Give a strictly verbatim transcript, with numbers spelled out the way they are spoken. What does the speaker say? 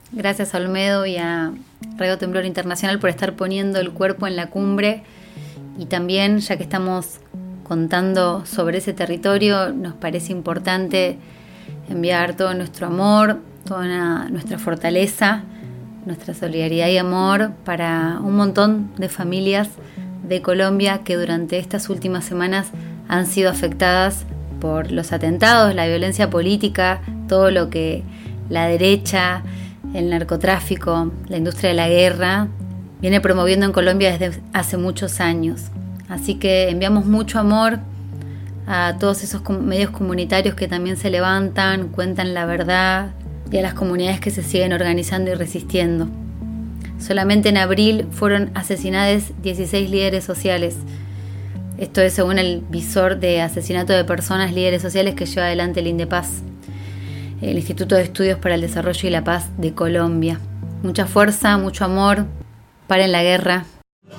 Gracias a Olmedo y a Radio Temblor Internacional por estar poniendo el cuerpo en la cumbre. Y también, ya que estamos contando sobre ese territorio, nos parece importante enviar todo nuestro amor, toda nuestra fortaleza, nuestra solidaridad y amor para un montón de familias de Colombia que durante estas últimas semanas han sido afectadas por los atentados, la violencia política, todo lo que la derecha, el narcotráfico, la industria de la guerra viene promoviendo en Colombia desde hace muchos años. Así que enviamos mucho amor a todos esos medios comunitarios que también se levantan, cuentan la verdad, y a las comunidades que se siguen organizando y resistiendo. Solamente en abril fueron asesinadas dieciséis líderes sociales. Esto es según el visor de asesinato de personas líderes sociales que lleva adelante el INDEPAZ, el Instituto de Estudios para el Desarrollo y la Paz de Colombia. Mucha fuerza, mucho amor, paren la guerra.